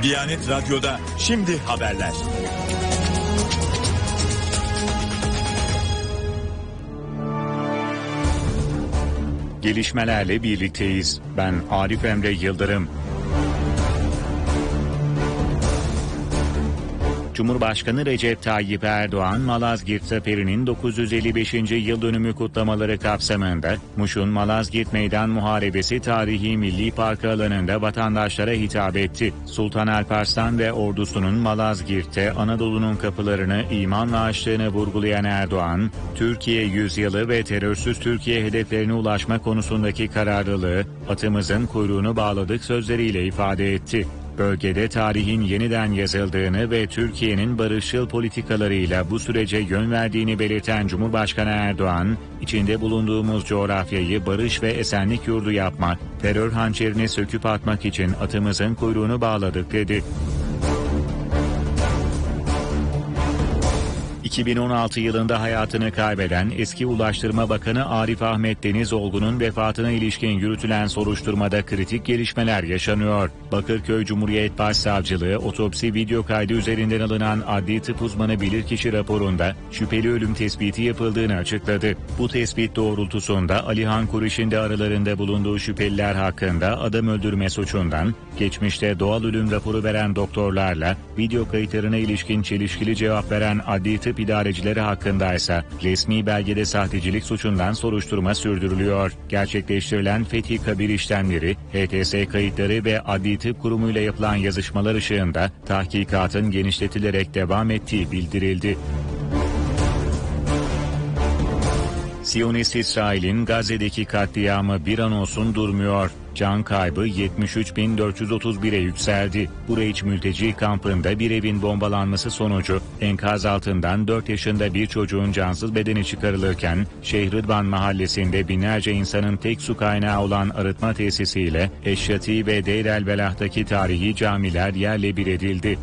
Diyanet Radyo'da şimdi haberler. Gelişmelerle birlikteyiz. Ben Arif Emre Yıldırım. Cumhurbaşkanı Recep Tayyip Erdoğan, Malazgirt Zaferi'nin 955. yıl dönümü kutlamaları kapsamında Muş'un Malazgirt Meydan Muharebesi Tarihi Milli Parkı alanında vatandaşlara hitap etti. Sultan Alparslan ve ordusunun Malazgirt'te Anadolu'nun kapılarını imanla açtığını vurgulayan Erdoğan, Türkiye yüzyılı ve terörsüz Türkiye hedeflerine ulaşma konusundaki kararlılığı, atımızın kuyruğunu bağladık sözleriyle ifade etti. Bölgede tarihin yeniden yazıldığını ve Türkiye'nin barışçıl politikalarıyla bu sürece yön verdiğini belirten Cumhurbaşkanı Erdoğan, içinde bulunduğumuz coğrafyayı barış ve esenlik yurdu yapmak, terör hançerini söküp atmak için atımızın kuyruğunu bağladık dedi. 2016 yılında hayatını kaybeden eski Ulaştırma Bakanı Arif Ahmet Denizolgu'nun vefatına ilişkin yürütülen soruşturmada kritik gelişmeler yaşanıyor. Bakırköy Cumhuriyet Başsavcılığı otopsi video kaydı üzerinden alınan adli tıp uzmanı bilirkişi raporunda şüpheli ölüm tespiti yapıldığını açıkladı. Bu tespit doğrultusunda Alihan Kuriş'in de aralarında bulunduğu şüpheliler hakkında adam öldürme suçundan, geçmişte doğal ölüm raporu veren doktorlarla video kayıtlarına ilişkin çelişkili cevap veren adli tıp idarecileri hakkındaysa resmi belgede sahtecilik suçundan soruşturma sürdürülüyor. Gerçekleştirilen Fethi Kabir işlemleri, HTS kayıtları ve Adli Tıp Kurumu ile yapılan yazışmalar ışığında tahkikatın genişletilerek devam ettiği bildirildi. Siyonist İsrail'in Gazze'deki katliamı bir an olsun durmuyor. Can kaybı 73.431'e yükseldi. Bureç mülteci kampında bir evin bombalanması sonucu enkaz altından 4 yaşında bir çocuğun cansız bedeni çıkarılırken Şeyh Rıdvan mahallesinde binlerce insanın tek su kaynağı olan arıtma tesisiyle Eşşati ve Deir el Belah'taki tarihi camiler yerle bir edildi.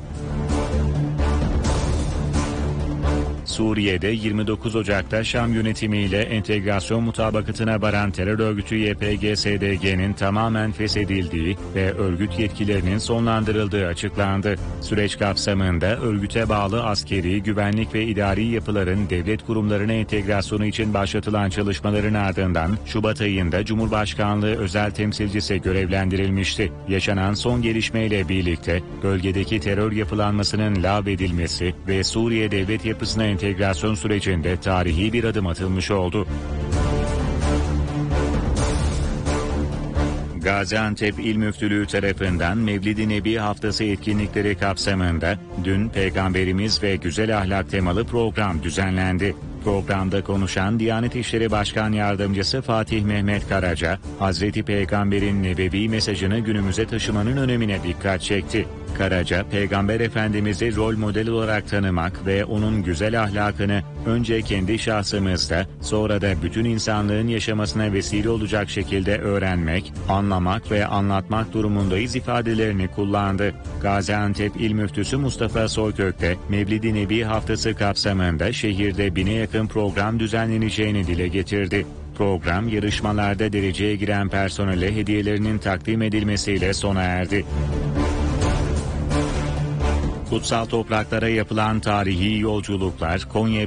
Suriye'de 29 Ocak'ta Şam yönetimiyle entegrasyon mutabakatına varan terör örgütü YPG-SDG'nin tamamen feshedildiği ve örgüt yetkilerinin sonlandırıldığı açıklandı. Süreç kapsamında örgüte bağlı askeri, güvenlik ve idari yapıların devlet kurumlarına entegrasyonu için başlatılan çalışmaların ardından Şubat ayında Cumhurbaşkanlığı özel temsilcisi görevlendirilmişti. Yaşanan son gelişmeyle birlikte bölgedeki terör yapılanmasının lağvedilmesi ve Suriye devlet yapısına entegrasyon sürecinde tarihi bir adım atılmış oldu. Gaziantep İl Müftülüğü tarafından Mevlid-i Nebi Haftası etkinlikleri kapsamında dün Peygamberimiz ve Güzel Ahlak temalı program düzenlendi. Programda konuşan Diyanet İşleri Başkan Yardımcısı Fatih Mehmet Karaca, Hazreti Peygamber'in nebevi mesajını günümüze taşımanın önemine dikkat çekti. Karaca, Peygamber Efendimiz'i rol model olarak tanımak ve onun güzel ahlakını önce kendi şahsımızda, sonra da bütün insanlığın yaşamasına vesile olacak şekilde öğrenmek, anlamak ve anlatmak durumundayız ifadelerini kullandı. Gaziantep İl Müftüsü Mustafa Soykök de Mevlid-i Nebi Haftası kapsamında şehirde 1000'e yakın program düzenleneceğini dile getirdi. Program yarışmalarda dereceye giren personele hediyelerinin takdim edilmesiyle sona erdi. Kutsal topraklara yapılan tarihi yolculuklar Konya